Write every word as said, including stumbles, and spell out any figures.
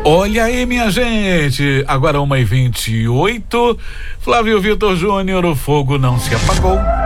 Olha aí, minha gente, agora uma e vinte e oito. Flávio Vitor Júnior, o fogo não se apagou.